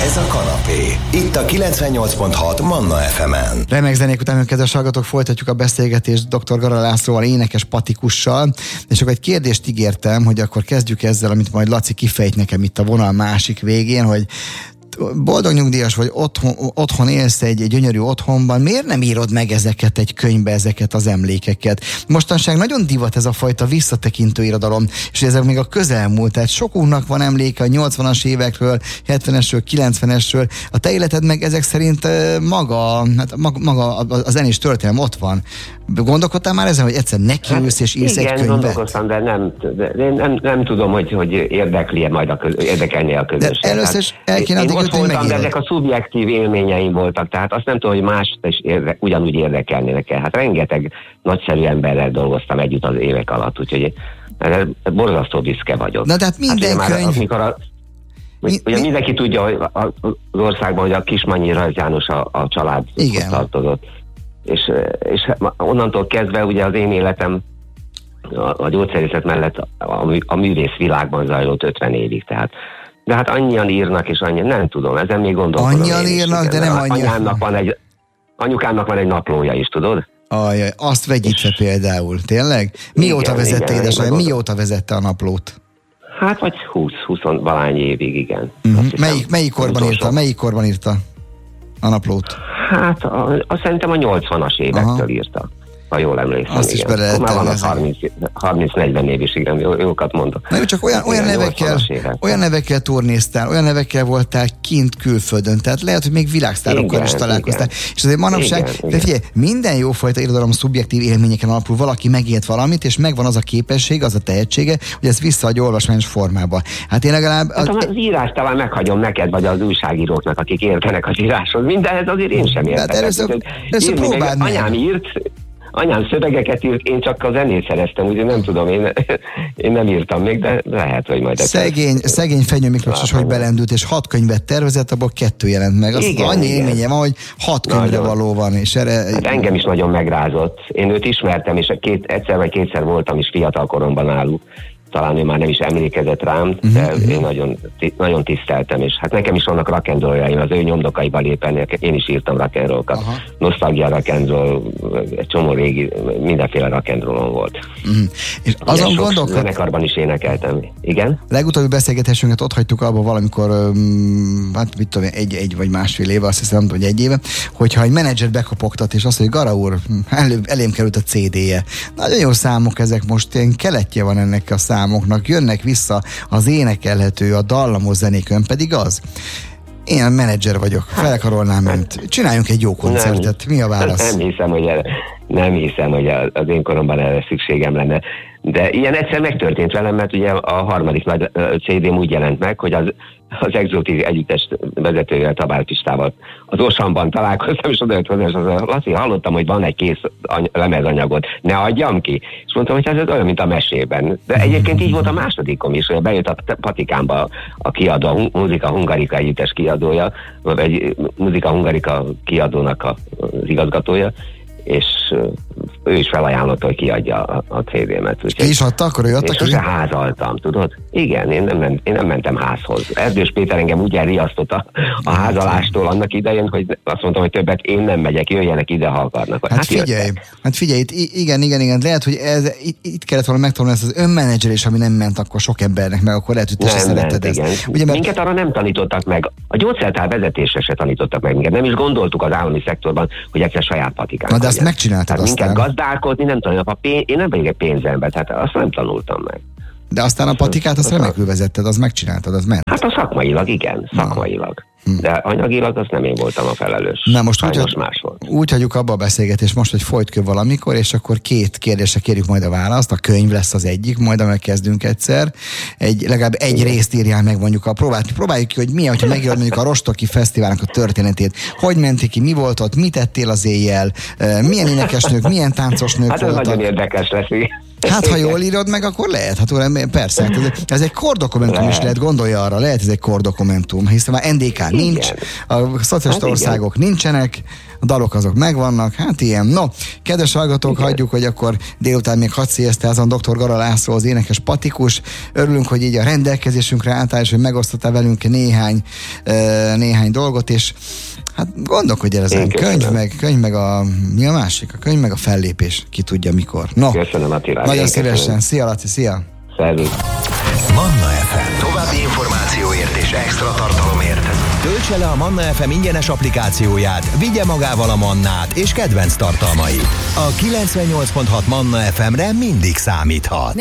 Ez a kanapé. Itt a 98.6 Manna FM-en. Remek zenék után, kedves hallgatók, folytatjuk a beszélgetést dr. Gara Lászlóval, énekes patikussal, és akkor egy kérdést ígértem, hogy akkor kezdjük ezzel, amit majd Laci kifejt nekem itt a vonal másik végén, hogy boldog nyugdíjas vagy, otthon élsz egy gyönyörű otthonban, miért nem írod meg ezeket egy könyvbe, ezeket az emlékeket? Mostanság nagyon divat ez a fajta visszatekintő irodalom, és ezek még a közelmúlt, tehát sokunknak van emléke a 80-as évekről, 70-esről, 90-esről, a te életed meg ezek szerint maga a zenés történelem ott van. Gondolkodtál már ezen, hogy egyszer nekiülsz és írsz egy könyvet? Igen, gondolkoztam, de nem tudom, hogy érdekelni a közösség. De először is el kéne addig jutni, hogy megírod. De ezek a szubjektív élményeim voltak, tehát azt nem tudom, hogy mást is ugyanúgy érdekelnének el. Hát rengeteg nagyszerű emberrel dolgoztam együtt az évek alatt, úgyhogy borzasztó büszke vagyok. Na de hát minden könyv... Ugye mindenki tudja, hogy az országban, hogy a Kismannyi Rajz János a családhoz tartozott. És onnantól kezdve ugye az én életem a gyógyszerészet mellett a művész világban zajlott 50 évig, tehát. De hát annyian írnak, és annyian, nem tudom, ezen még gondolkodom. Annyian írnak, de nem annyian. Anyukámnak van egy naplója is, tudod? Ajaj, azt vegyítse például, tényleg? Mióta vezette édesanyja, mióta vezette a naplót? Hát vagy 20 valány évig, igen. Melyik korban írta a naplót? Hát szerintem a 80-as évektől írta, ha jól emlékszem. Azt is bele már van az 30-40 év is, igen, jókat mondok. Na jó, csak olyan nevekkel turnéztál, olyan nevekkel voltál kint külföldön, tehát lehet, hogy még világsztárokkal is találkoztál. Igen. És azért manapság, de figyelj, minden jófajta irodalom szubjektív élményeken alapul valaki megélt valamit, és megvan az a képesség, az a tehetsége, hogy ezt visszaadja olvasmányos formába. Hát én legalább... Az írást talán meghagyom neked, vagy az újságíróknak, akik értenek az íráshoz. Mindenhez azért én sem értek. Hát először próbáld meg. Anyám írt, anyám szövegeket írt, én csak a zenét szereztem, úgyhogy nem tudom, én nem írtam még, de lehet, hogy majd... Szegény Fenyő Miklós is, hogy belendült, és 6 könyvet tervezett, abból 2 jelent meg. Azt annyi élménye van, hogy 6 könyvre való van, és erre... Hát engem is nagyon megrázott. Én őt ismertem, és egyszer vagy kétszer voltam is fiatal koromban náluk. Talán ő már nem is emlékezett rám, de én nagyon tiszteltem, és hát nekem is vannak rock and rolljaim, az ő nyomdokaival éppen én is írtam rock and rollokat. Nostalgia rock and roll, egy csomó régi, mindenféle rock and rollon volt. És azon gondolkodtam... Zenekarban is énekeltem. Igen? Legutóbbi beszélgetésünket ott hagytuk abba valamikor, hát mit tudom, egy vagy másfél éve, azt hiszem, hogy 1 éve, hogyha egy menedzser bekopogtat, és azt mondja, hogy Gara úr, elém került a CD-je. Nagyon jó számok ezek most, ilyen keletje van ennek a számoknak, jönnek vissza az énekelhető, a dallamos zenékön, pedig az. Én menedzser vagyok, felkarolnám önt. Csináljunk egy jó koncertet. Mi a válasz? Nem hiszem, hogy az én koromban erre szükségem lenne. De ilyen egyszer megtörtént velem, mert ugye a harmadik nagy CD-m úgy jelent meg, hogy az Exotic együttes vezetővel, Tabár Pistával az Osamban találkoztam, és oda jött hozzá, és az Laci, hallottam, hogy van egy kész lemezanyagod, ne adjam ki. És mondtam, hogy ez olyan, mint a mesében. De egyébként így volt a másodikom is, hogy bejött a Patikámba a kiadó, a Muzika Hungarika együttes kiadója, vagy Muzika Hungarika kiadónak az igazgatója, és ő is felajánlotta, hogy kiadja a CD-met. Ki is adta, akkor ő adta ki? És sose házaltam, tudod? Igen, én nem mentem házhoz. Erdős Péter engem úgy elriasztott a házalástól annak idején, hogy azt mondtam, hogy többet én nem megyek, jöjjenek ide, ha akarnak. Hát figyelj, igen, lehet, hogy itt kellett volna megtanulni ezt az önmenedzselés, ami nem ment akkor sok embernek, meg akkor lehet, hogy te se szeretted ezt. Ugye, minket arra nem tanítottak meg. A gyógyszertár vezetésre se tanítottak meg minket. Nem is gondoltuk az állami szektorban, hogy egyszer saját patikánk. Na de azt megcsináltad aztán. Minket gazdálkodni nem tudom, én nem vagyok egy pénzember, tehát azt nem tanultam meg. De aztán a patikát azt remekül vezetted, az megcsináltad, az ment. Hát a szakmailag, igen, szakmailag. De anyagilag az nem én voltam a felelős. Na most úgy hagyjuk abba a beszélgetést most, hogy folytköv valamikor, és akkor 2 kérdésre kérjük majd a választ. A könyv lesz az egyik, majd amely kezdünk egyszer. Legalább egy részt írjál meg mondjuk, próbáljuk ki, hogy milyen, hogyha megírod mondjuk a Rostoki Fesztiválnak a történetét. Hogy mentél ki, mi volt ott, mit tettél az éjjel, milyen énekesnők, milyen táncosnők voltak. Hát ez nagyon érdekes lesz. Hát, ha jól írod meg, akkor lehet. Hát persze. Ez egy kordokumentum is lehet, gondolja arra. Lehet ez egy kordokumentum, hiszen már NDK nincs, a szocialista országok nincsenek, a dalok azok megvannak, hát ilyen. No, kedves hallgatók, hagyjuk, hogy akkor délután még hadd sziasztázzon Dr. Gara László, az énekes patikus. Örülünk, hogy így a rendelkezésünkre álltál, és hogy megosztottál velünk néhány dolgot, és hát gondolkodj el ezen, könyv meg a mi a másik? A könyv meg a fellépés, ki tudja mikor. No, köszönöm, Attila. Nagyon szívesen. Szia, Laci, szia! Szervusz! Manna FM. További információért és extra tartalomért töltse le a Manna FM ingyenes applikációját, vigye magával a Mannát és kedvenc tartalmait. A 98.6 Manna FM-re mindig számíthat.